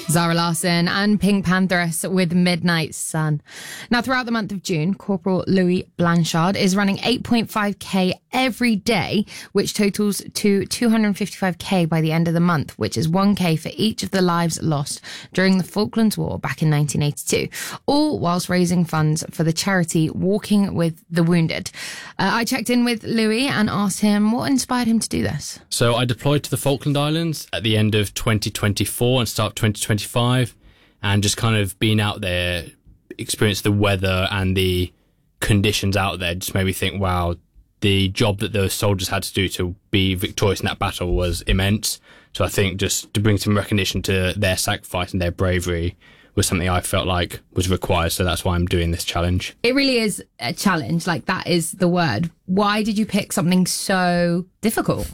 Zara Larsson and Pink Pantheress with Midnight Sun. Now, throughout the month of June, Corporal Louis Blanchard is running 8.5k every day, which totals to 255k by the end of the month, which is 1k for each of the lives lost during the Falklands War back in 1982, all whilst raising funds for the charity Walking with the Wounded. I checked in with Louis and asked him what inspired him to do this. So I deployed to the Falkland Islands at the end of 2024 and start 2025, and just kind of being out there, experience the weather and the conditions out there just made me think, wow, the job that those soldiers had to do to be victorious in that battle was immense. So I think just to bring some recognition to their sacrifice and their bravery was something I felt like was required. So that's why I'm doing this challenge. It really is a challenge. Like, that is the word. Why did you pick something so difficult?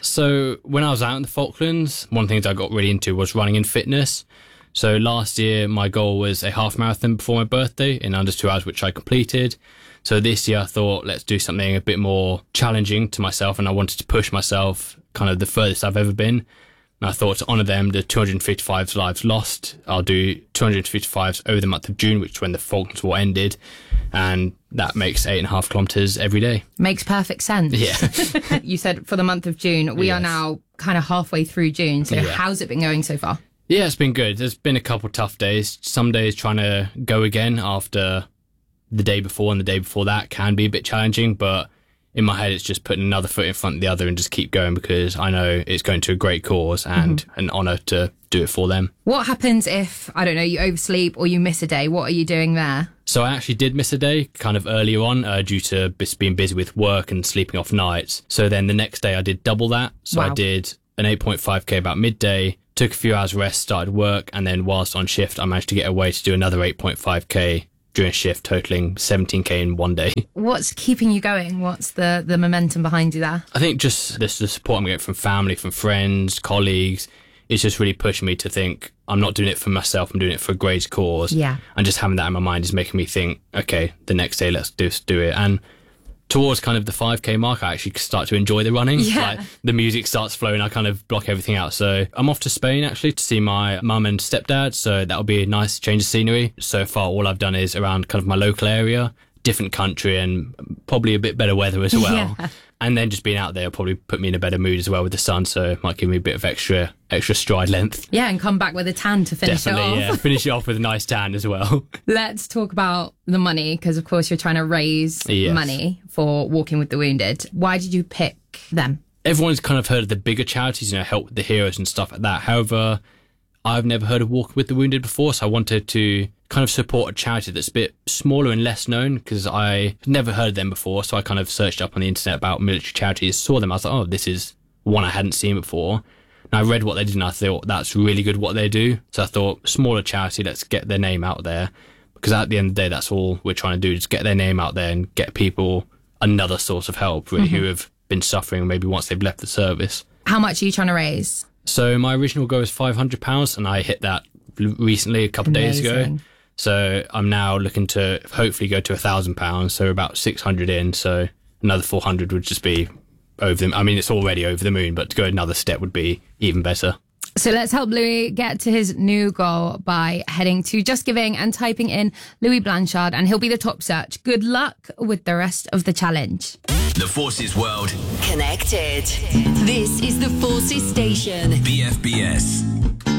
So when I was out in the Falklands, one of the things I got really into was running and fitness. So last year, my goal was a half marathon before my birthday in under 2 hours, which I completed. So this year I thought, let's do something a bit more challenging to myself. And I wanted to push myself kind of the furthest I've ever been. And I thought to honour them, the 255 lives lost, I'll do 255s over the month of June, which is when the Falklands War ended. And that makes 8.5 kilometres every day. Makes perfect sense. Yeah. You said for the month of June. We are now kind of halfway through June. So how's it been going so far? Yeah, it's been good. There's been a couple of tough days. Some days trying to go again after the day before and the day before that can be a bit challenging, but in my head it's just putting another foot in front of the other and just keep going, because I know it's going to a great cause and an honour to do it for them. What happens if, I don't know, you oversleep or you miss a day? What are you doing there? So I actually did miss a day kind of earlier on due to just being busy with work and sleeping off nights. So then the next day I did double that. So I did an 8.5k about midday, took a few hours rest, started work, and then whilst on shift I managed to get away to do another 8.5k during shift, totaling 17k in one day. What's keeping you going? What's the momentum behind you there? I think just the support I'm getting from family, from friends, colleagues, it's just really pushing me to think I'm not doing it for myself, I'm doing it for a greater cause. Yeah. And just having that in my mind is making me think, okay, the next day let's just do it. And towards kind of the 5k mark, I actually start to enjoy the running. Yeah. Like, the music starts flowing, I kind of block everything out. So I'm off to Spain actually to see my mum and stepdad. So that'll be a nice change of scenery. So far, all I've done is around kind of my local area, different country, and probably a bit better weather as well. Yeah. And then just being out there will probably put me in a better mood as well with the sun. So it might give me a bit of extra stride length. Yeah, and come back with a tan to finish it off. Yeah, finish it off with a nice tan as well. Let's talk about the money, because of course you're trying to raise money for Walking with the Wounded. Why did you pick them? Everyone's kind of heard of the bigger charities, help with the heroes and stuff like that. However, I've never heard of Walking with the Wounded before, so I wanted to kind of support a charity that's a bit smaller and less known, because I never heard of them before. So I kind of searched up on the internet about military charities, saw them, I was like, oh, this is one I hadn't seen before. And I read what they did and I thought, that's really good what they do. So I thought, smaller charity, let's get their name out there. Because at the end of the day, that's all we're trying to do, is get their name out there and get people another source of help, really, who have been suffering maybe once they've left the service. How much are you trying to raise? So my original goal was £500, and I hit that recently, a couple of days ago. So I'm now looking to hopefully go to £1,000, so about 600 in. So another 400 would just be over the, I mean, it's already over the moon, but to go another step would be even better. So let's help Louis get to his new goal by heading to Just Giving and typing in Louis Blanchard, and he'll be the top search. Good luck with the rest of the challenge. The Forces World Connected. This is the Forces Station. BFBS.